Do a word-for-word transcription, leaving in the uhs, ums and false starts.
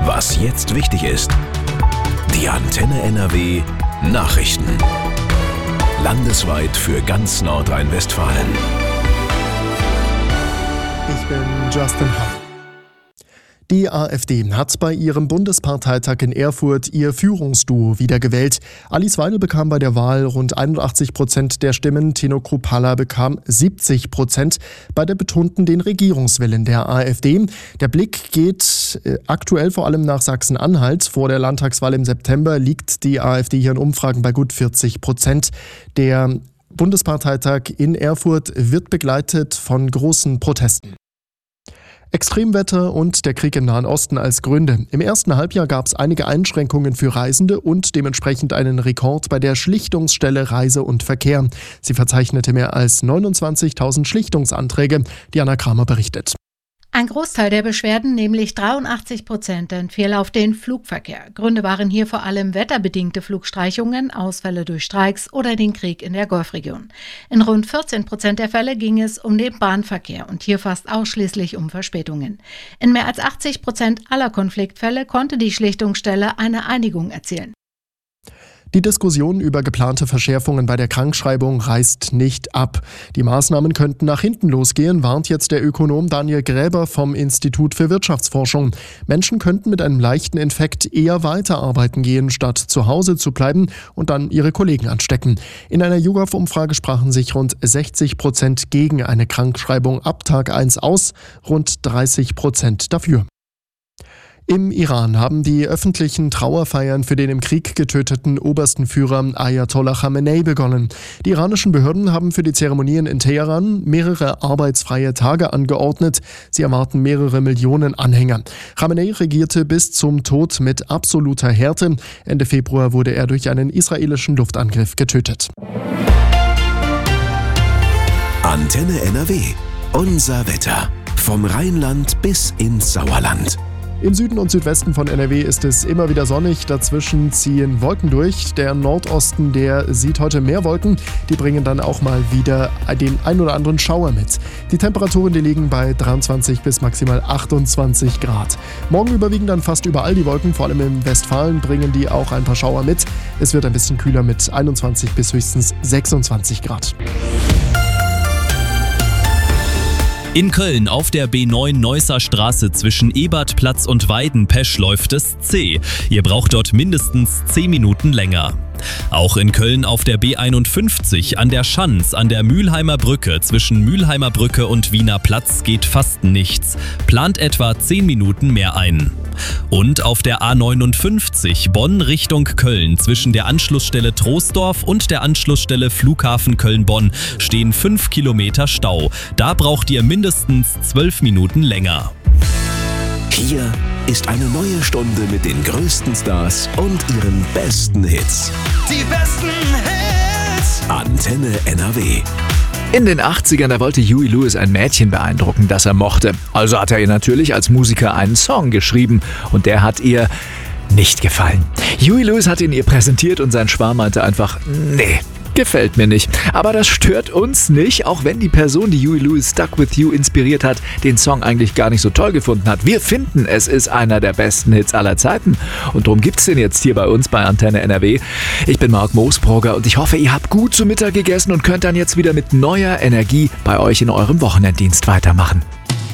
Was jetzt wichtig ist. Die Antenne N R W Nachrichten. Landesweit für ganz Nordrhein-Westfalen. Ich bin Justin Hahn. Die AfD hat bei ihrem Bundesparteitag in Erfurt ihr Führungsduo wiedergewählt. Alice Weidel bekam bei der Wahl rund einundachtzig Prozent der Stimmen, Tino Kruppalla bekam siebzig Prozent. Beide betonten den Regierungswillen der AfD. Der Blick geht aktuell vor allem nach Sachsen-Anhalt. Vor der Landtagswahl im September liegt die AfD hier in Umfragen bei gut vierzig Prozent. Der Bundesparteitag in Erfurt wird begleitet von großen Protesten. Extremwetter und der Krieg im Nahen Osten als Gründe. Im ersten Halbjahr gab es einige Einschränkungen für Reisende und dementsprechend einen Rekord bei der Schlichtungsstelle Reise und Verkehr. Sie verzeichnete mehr als neunundzwanzigtausend Schlichtungsanträge. Diana Kramer berichtet. Ein Großteil der Beschwerden, nämlich dreiundachtzig Prozent, entfiel auf den Flugverkehr. Gründe waren hier vor allem wetterbedingte Flugstreichungen, Ausfälle durch Streiks oder den Krieg in der Golfregion. In rund vierzehn Prozent der Fälle ging es um den Bahnverkehr und hier fast ausschließlich um Verspätungen. In mehr als achtzig Prozent aller Konfliktfälle konnte die Schlichtungsstelle eine Einigung erzielen. Die Diskussion über geplante Verschärfungen bei der Krankschreibung reißt nicht ab. Die Maßnahmen könnten nach hinten losgehen, warnt jetzt der Ökonom Daniel Gräber vom Institut für Wirtschaftsforschung. Menschen könnten mit einem leichten Infekt eher weiterarbeiten gehen, statt zu Hause zu bleiben und dann ihre Kollegen anstecken. In einer YouGov-Umfrage sprachen sich rund sechzig Prozent gegen eine Krankschreibung ab Tag eins aus, rund dreißig Prozent dafür. Im Iran haben die öffentlichen Trauerfeiern für den im Krieg getöteten obersten Führer Ayatollah Khamenei begonnen. Die iranischen Behörden haben für die Zeremonien in Teheran mehrere arbeitsfreie Tage angeordnet. Sie erwarten mehrere Millionen Anhänger. Khamenei regierte bis zum Tod mit absoluter Härte. Ende Februar wurde er durch einen israelischen Luftangriff getötet. Antenne N R W. Unser Wetter. Vom Rheinland bis ins Sauerland. Im Süden und Südwesten von N R W ist es immer wieder sonnig, dazwischen ziehen Wolken durch. Der Nordosten, der sieht heute mehr Wolken, die bringen dann auch mal wieder den ein oder anderen Schauer mit. Die Temperaturen, die liegen bei dreiundzwanzig bis maximal achtundzwanzig Grad. Morgen überwiegen dann fast überall die Wolken, vor allem im Westfalen bringen die auch ein paar Schauer mit. Es wird ein bisschen kühler mit einundzwanzig bis höchstens sechsundzwanzig Grad. In Köln auf der B neun Neusser Straße zwischen Ebertplatz und Weidenpesch läuft es zäh. Ihr braucht dort mindestens zehn Minuten länger. Auch in Köln auf der B einundfünfzig an der Schanz an der Mülheimer Brücke zwischen Mülheimer Brücke und Wiener Platz geht fast nichts. Plant etwa zehn Minuten mehr ein. Und auf der A neunundfünfzig Bonn Richtung Köln zwischen der Anschlussstelle Troisdorf und der Anschlussstelle Flughafen Köln-Bonn stehen fünf Kilometer Stau. Da braucht ihr mindestens zwölf Minuten länger. Hier ist eine neue Stunde mit den größten Stars und ihren besten Hits. Die besten Hits! Antenne N R W. In den achtzigern, da wollte Huey Lewis ein Mädchen beeindrucken, das er mochte. Also hat er ihr natürlich als Musiker einen Song geschrieben und der hat ihr nicht gefallen. Huey Lewis hat ihn ihr präsentiert und sein Schwarm meinte einfach, nee, gefällt mir nicht. Aber das stört uns nicht, auch wenn die Person, die Huey Lewis Stuck With You inspiriert hat, den Song eigentlich gar nicht so toll gefunden hat. Wir finden, es ist einer der besten Hits aller Zeiten. Und darum gibt's den jetzt hier bei uns bei Antenne N R W. Ich bin Marc Moosbrugger und ich hoffe, ihr habt gut zu Mittag gegessen und könnt dann jetzt wieder mit neuer Energie bei euch in eurem Wochenenddienst weitermachen.